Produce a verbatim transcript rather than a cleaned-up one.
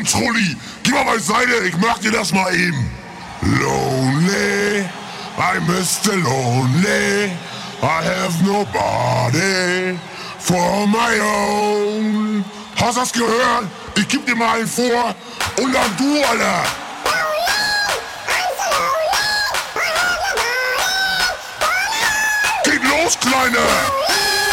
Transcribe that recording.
Trulli, geh mal beiseite, ich mach dir das mal eben. Lonely, I'm Mister Lonely, I have nobody for my own. Hast du das gehört? Ich geb dir mal einen vor und dann du, Alter. Geht los, Kleine!